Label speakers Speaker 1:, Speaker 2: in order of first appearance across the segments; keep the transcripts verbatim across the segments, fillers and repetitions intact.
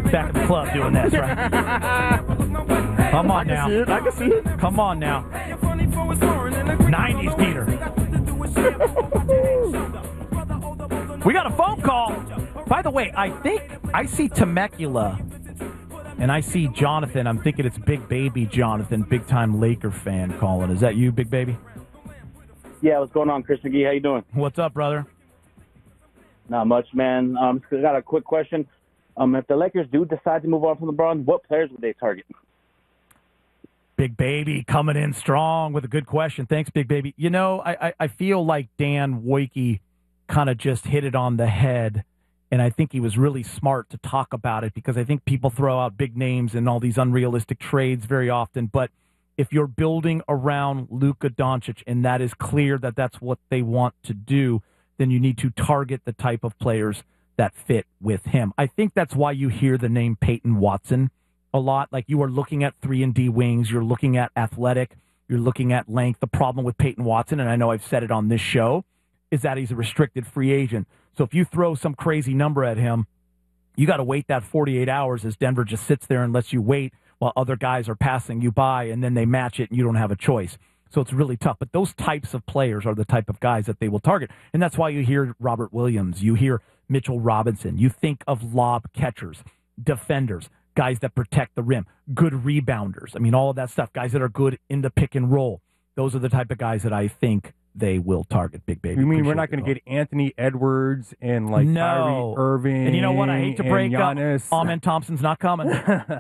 Speaker 1: back at the club doing this, right? Come on now.
Speaker 2: I can see it. I can see it.
Speaker 1: Come on now. nineties Peter. We got a phone call. By the way, I think I see Temecula and I see Jonathan. I'm thinking it's Big Baby Jonathan, big-time Laker fan calling. Is that you, Big Baby?
Speaker 3: Yeah, what's going on, Chris McGee? How you doing?
Speaker 1: What's up, brother?
Speaker 3: Not much, man. Um, I got a quick question. Um, if the Lakers do decide to move on from LeBron, what players would they target?
Speaker 1: Big Baby coming in strong with a good question. Thanks, Big Baby. You know, I, I, I feel like Dan Wojcicki kind of just hit it on the head, and I think he was really smart to talk about it because I think people throw out big names and all these unrealistic trades very often. But if you're building around Luka Doncic, and that is clear that that's what they want to do, then you need to target the type of players that fit with him. I think that's why you hear the name Peyton Watson a lot. Like, you are looking at three and D wings, you're looking at athletic, you're looking at length. The problem with Peyton Watson, and I know I've said it on this show, is that he's a restricted free agent. So if you throw some crazy number at him, you got to wait that forty-eight hours as Denver just sits there and lets you wait while other guys are passing you by, and then they match it and you don't have a choice. So it's really tough. But those types of players are the type of guys that they will target. And that's why you hear Robert Williams, you hear Mitchell Robinson, you think of lob catchers, defenders, guys that protect the rim, good rebounders. I mean, all of that stuff, guys that are good in the pick and roll. Those are the type of guys that I think they will target, Big Baby.
Speaker 2: You mean
Speaker 1: Appreciate
Speaker 2: we're not going to get Anthony Edwards and like
Speaker 1: no.
Speaker 2: Kyrie Irving?
Speaker 1: And you know what? I hate to break up.
Speaker 2: Giannis.
Speaker 1: Amen Thompson's not coming.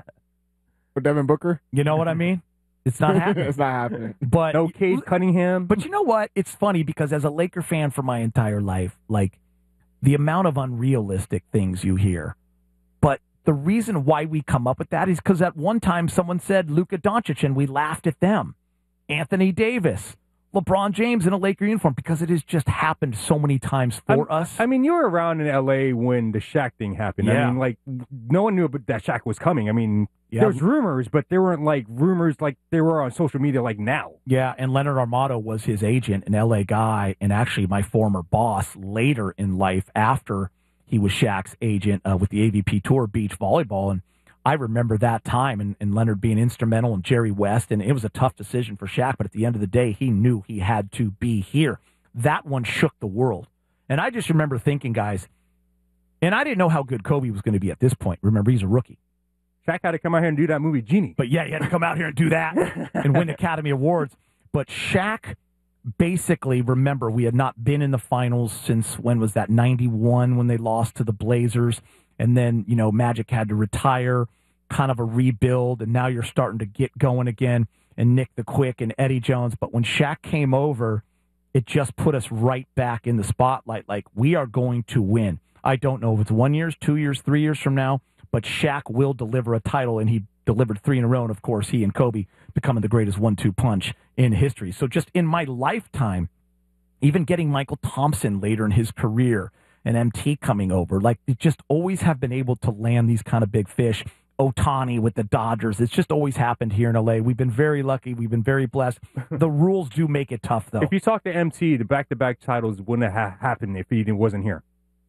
Speaker 4: For Devin Booker?
Speaker 1: You know what I mean? It's not happening.
Speaker 4: It's not happening.
Speaker 1: But
Speaker 2: no Cade Cunningham.
Speaker 1: But you know what? It's funny because as a Laker fan for my entire life, like the amount of unrealistic things you hear. But the reason why we come up with that is because at one time someone said Luka Doncic and we laughed at them. Anthony Davis, LeBron James in a Laker uniform, because it has just happened so many times for
Speaker 2: I'm,
Speaker 1: us.
Speaker 2: I mean, you were around in L A when the Shaq thing happened.
Speaker 1: Yeah.
Speaker 2: I mean, like, no one knew about that Shaq was coming. I mean,
Speaker 1: Yeah.
Speaker 2: there was rumors, but there weren't like rumors like they were on social media like now.
Speaker 1: Yeah, and Leonard Armato was his agent, an L A guy, and actually my former boss later in life after he was Shaq's agent uh, with the A V P Tour Beach Volleyball. And I remember that time and, and Leonard being instrumental and Jerry West, and it was a tough decision for Shaq, but at the end of the day, he knew he had to be here. That one shook the world. And I just remember thinking, guys, and I didn't know how good Kobe was going to be at this point. Remember, he's a rookie.
Speaker 2: Shaq had to come out here and do that movie, Genie.
Speaker 1: But yeah, he had to come out here and do that and win Academy Awards. But Shaq basically, remember, we had not been in the finals since, when was that, ninety-one, when they lost to the Blazers. And then, you know, Magic had to retire, kind of a rebuild, and now you're starting to get going again, and Nick the Quick and Eddie Jones. But when Shaq came over, it just put us right back in the spotlight. Like, we are going to win. I don't know if it's one year, two years, three years from now, but Shaq will deliver a title, and he delivered three in a row, and of course, he and Kobe becoming the greatest one two punch in history. So just in my lifetime, even getting Michael Thompson later in his career, and M T coming over, like, they just always have been able to land these kind of big fish. Ohtani with the Dodgers. It's just always happened here in L A. We've been very lucky. We've been very blessed. The rules do make it tough, though.
Speaker 2: If you talk to M T, the back-to-back titles wouldn't have happened if he wasn't here.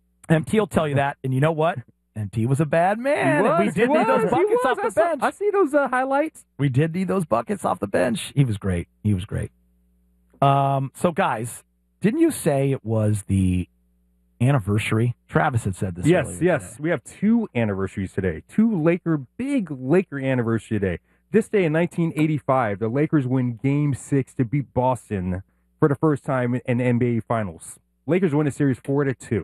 Speaker 1: M T will tell you that, and you know what? M T was a bad man.
Speaker 2: Was,
Speaker 1: we did need those buckets off the
Speaker 2: I saw,
Speaker 1: bench.
Speaker 2: I see those uh, highlights.
Speaker 1: We did need those buckets off the bench. He was great. He was great. Um. So, guys, didn't you say it was the anniversary? Travis had said this
Speaker 2: Yes,
Speaker 1: earlier
Speaker 2: yes.
Speaker 1: today.
Speaker 2: We have two anniversaries today. Two Laker, big Laker anniversary today. This day in nineteen eighty-five, the Lakers win Game six to beat Boston for the first time in the N B A Finals. Lakers win the series four to two.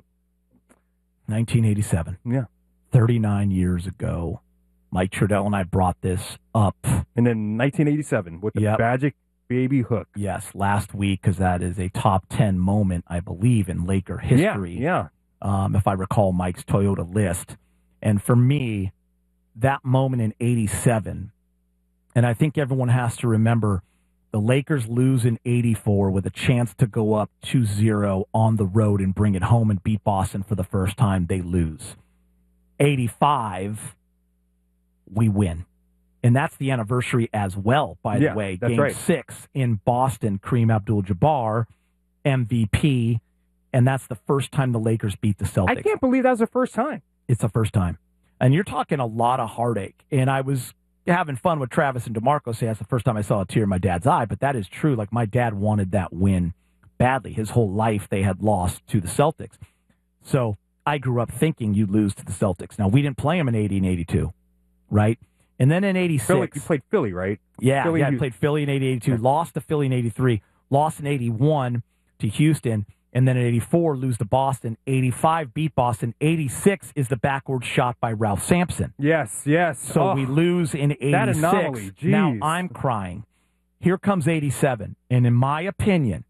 Speaker 1: nineteen eighty-seven.
Speaker 2: Yeah.
Speaker 1: thirty-nine years ago. Mike Trudell and I brought this up.
Speaker 2: And then nineteen eighty-seven with the
Speaker 1: Yep.
Speaker 2: Magic Baby Hook.
Speaker 1: Yes, last week, because that is a top ten moment, I believe, in Laker history.
Speaker 2: Yeah, yeah.
Speaker 1: Um, if I recall Mike's Toyota list. And for me, that moment in eighty-seven, and I think everyone has to remember, the Lakers lose in eighty-four with a chance to go up two zero on the road and bring it home and beat Boston for the first time. They lose. eighty-five, we win. And that's the anniversary as well, by
Speaker 2: Yeah,
Speaker 1: the way.
Speaker 2: that's
Speaker 1: Game
Speaker 2: right.
Speaker 1: six in Boston, Kareem Abdul-Jabbar, M V P, and that's the first time the Lakers beat the Celtics.
Speaker 2: I can't believe that was the first time.
Speaker 1: It's the first time. And you're talking a lot of heartache. And I was having fun with Travis and DeMarco say that's the first time I saw a tear in my dad's eye, but that is true. Like, my dad wanted that win badly. His whole life they had lost to the Celtics. So I grew up thinking you'd lose to the Celtics. Now, we didn't play them in eighty and eighty-two, right? And then in eighty-six.
Speaker 2: Philly, you played Philly, right?
Speaker 1: Yeah,
Speaker 2: Philly,
Speaker 1: yeah, I
Speaker 2: you-
Speaker 1: played Philly in eighty, eighty-two, lost to Philly in eighty-three, lost in eighty-one to Houston, and then in eighty-four, lose to Boston. eighty-five, beat Boston. eighty-six is the backward shot by Ralph Sampson.
Speaker 2: Yes, yes.
Speaker 1: So
Speaker 2: Oh,
Speaker 1: we lose in
Speaker 2: that
Speaker 1: eighty-six.
Speaker 2: anomaly,
Speaker 1: Now
Speaker 2: jeez.
Speaker 1: I'm crying. Here comes eighty-seven. And in my opinion,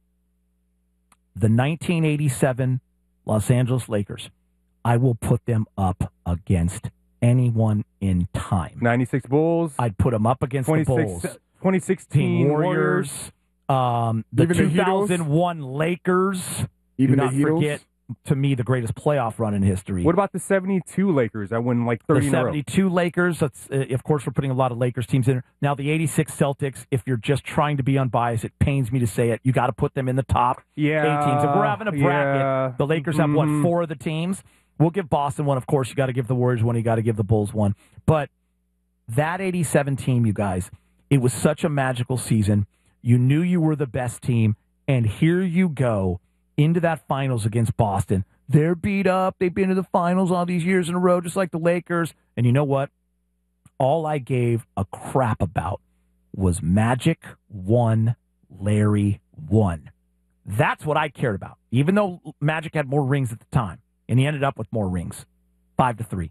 Speaker 1: the nineteen eighty-seven Los Angeles Lakers, I will put them up against anyone in time.
Speaker 2: ninety-six Bulls.
Speaker 1: I'd put them up against the Bulls.
Speaker 2: twenty sixteen
Speaker 1: Team
Speaker 2: Warriors.
Speaker 1: Warriors, um, the
Speaker 4: Even the
Speaker 1: two
Speaker 4: Heatles?
Speaker 1: thousand one Lakers.
Speaker 4: Even
Speaker 1: Do not
Speaker 4: the Heatles?
Speaker 1: forget, to me, the greatest playoff run in history.
Speaker 2: What about the seventy-two Lakers that won like
Speaker 1: the
Speaker 2: thirty in a row?
Speaker 1: seventy-two Lakers? That's, uh, of course, we're putting a lot of Lakers teams in there. Now, the eighty-six Celtics, if you're just trying to be unbiased, it pains me to say it, you got to put them in the top
Speaker 2: Yeah,
Speaker 1: eight teams. If we're having a bracket,
Speaker 2: yeah.
Speaker 1: the Lakers have, what,
Speaker 2: Mhm.
Speaker 1: four of the teams? We'll give Boston one. Of course, you got to give the Warriors one. You got to give the Bulls one. But that eighty-seven team, you guys, it was such a magical season. You knew you were the best team, and here you go into that finals against Boston. They're beat up. They've been to the finals all these years in a row, just like the Lakers. And you know what? All I gave a crap about was Magic won, Larry won. That's what I cared about, even though Magic had more rings at the time, and he ended up with more rings, five to three.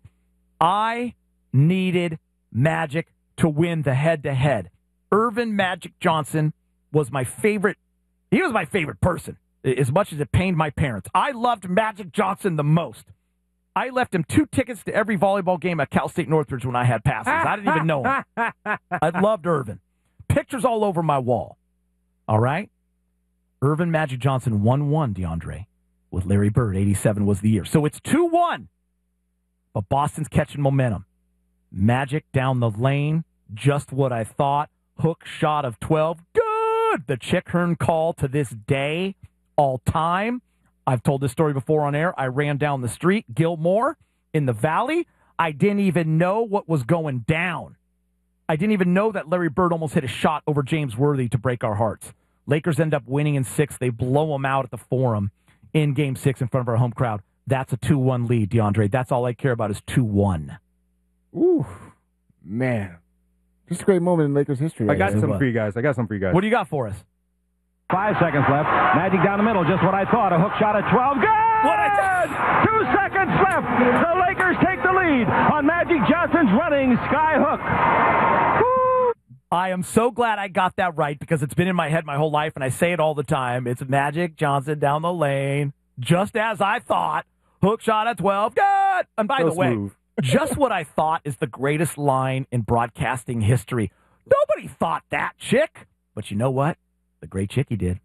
Speaker 1: I needed Magic to win the head-to-head. Irvin Magic Johnson was my favorite. He was my favorite person, as much as it pained my parents. I loved Magic Johnson the most. I left him two tickets to every volleyball game at Cal State Northridge when I had passes. I didn't even know him. I loved Irvin. Pictures all over my wall. All right? Irvin Magic Johnson one one, DeAndre, with Larry Bird. eighty-seven was the year. So it's two one. But Boston's catching momentum. Magic down the lane, just what I thought. Hook shot of twelve. Good! The Chick Hearn call to this day, all time. I've told this story before on air. I ran down the street, Gilmore, in the Valley. I didn't even know what was going down. I didn't even know that Larry Bird almost hit a shot over James Worthy to break our hearts. Lakers end up winning in six. They blow them out at the Forum in game six in front of our home crowd. That's a two one lead, DeAndre. That's all I care about is two one.
Speaker 4: Ooh, man. Just a great moment in Lakers history.
Speaker 2: I got
Speaker 1: It
Speaker 2: some
Speaker 1: was.
Speaker 2: for you guys. I got some for you guys.
Speaker 1: What do you got for us?
Speaker 5: Five seconds left. Magic down the middle, just what I thought. A hook shot at twelve. Good!
Speaker 1: What I said!
Speaker 5: Two seconds left. The Lakers take the lead on Magic Johnson's running sky hook. Woo!
Speaker 1: I am so glad I got that right because it's been in my head my whole life, and I say it all the time. It's Magic Johnson down the lane, just as I thought. Hook shot at twelve. Good! And by
Speaker 2: So
Speaker 1: the way,
Speaker 2: smooth.
Speaker 1: just what I thought is the greatest line in broadcasting history. Nobody thought that, Chick. But you know what? The great Chicky did.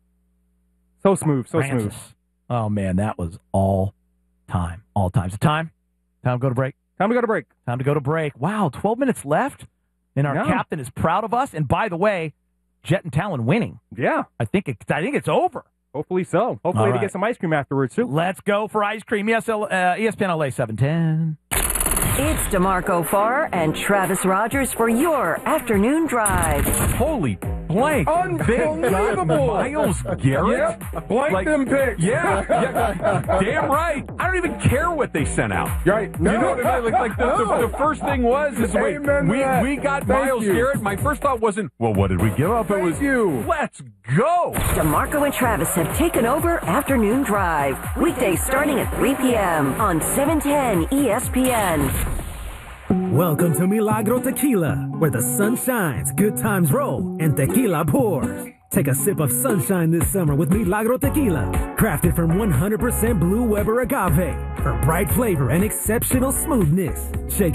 Speaker 2: So smooth, so smooth.
Speaker 1: Francis. Oh, man, that was all time. All time. Is it time? Time to go to break?
Speaker 2: Time to go to break.
Speaker 1: Time to go to break. Wow, twelve minutes left, and our
Speaker 2: Yeah.
Speaker 1: captain is proud of us. And by the way, Jet and Talon winning.
Speaker 2: Yeah,
Speaker 1: I think it, I think it's over.
Speaker 2: hopefully so. Hopefully
Speaker 1: All
Speaker 2: to
Speaker 1: right.
Speaker 2: get some ice cream afterwards, too.
Speaker 1: Let's go for ice cream. E S L, uh, E S P N L A seven ten.
Speaker 6: It's DeMarco Farr and Travis Rogers for your afternoon drive.
Speaker 7: Holy blank.
Speaker 4: Unbelievable.
Speaker 7: Miles Garrett?
Speaker 4: Yep. Blank
Speaker 7: Like-
Speaker 4: them picks.
Speaker 7: Yeah, yeah, damn right. I don't even care what they sent out.
Speaker 4: Right.
Speaker 7: You know what I mean? Like, like the, the, the first thing was, is wait,
Speaker 4: Amen to
Speaker 7: we,
Speaker 4: that.
Speaker 7: we got
Speaker 4: Thank
Speaker 7: Miles
Speaker 4: you.
Speaker 7: Garrett. My first thought wasn't, well, what did we give up?
Speaker 4: Thank
Speaker 7: it was,
Speaker 4: you.
Speaker 7: let's go.
Speaker 6: DeMarco and Travis have taken over Afternoon Drive. Weekdays starting at three p.m. on seven ten E S P N.
Speaker 8: Welcome to Milagro Tequila, where the sun shines, good times roll, and tequila pours. Take a sip of sunshine this summer with Milagro Tequila, crafted from one hundred percent Blue Weber agave for bright flavor and exceptional smoothness. Shake